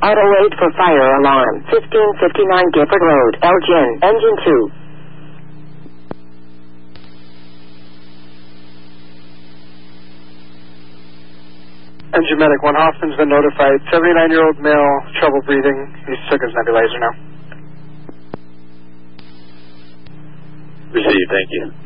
Auto 8 for fire alarm. 1559 Gifford Road. Elgin. Engine 2. Engine medic 1, Hoffman's been notified. 79-year-old male, trouble breathing. He's took his nebulizer now. Received, thank you.